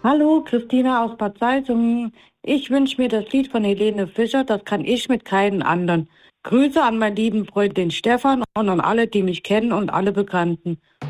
Hallo, Christina aus Bad Salzungen. Ich wünsche mir das Lied von Helene Fischer, das kann ich mit keinen anderen. Grüße an meinen lieben Freund den Stefan und an alle, die mich kennen und alle Bekannten.